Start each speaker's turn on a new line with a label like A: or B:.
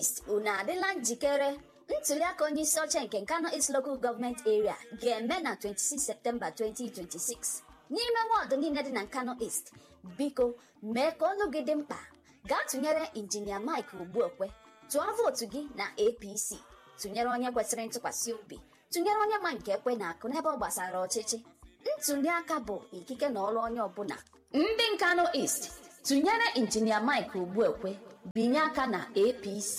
A: East unu adịla njikere? Ntuliaka onye isi oche nke Nkanu East Local Government Area ga-eme na 26 Septemba 2026 n'ime wọdụ niile dị na Nkanu East. Biko mee ka olu gị dị mkpa. Gaa tụnyere Injinia Mike Ogbuekwe. Tụọ vootu gị na APC. Tụnyere onye kwesịrị ntụkwasị obi. Tụnyere onye ma nke ekwe na akụ n'ebe ọ gbasara ọchịchị. Ntuliaka bụ ikike na ọrụ onye ọbụla. Ndị Nkanu East, tụnyere Injinia Mike Ogbuekwe. Binye aka na APC.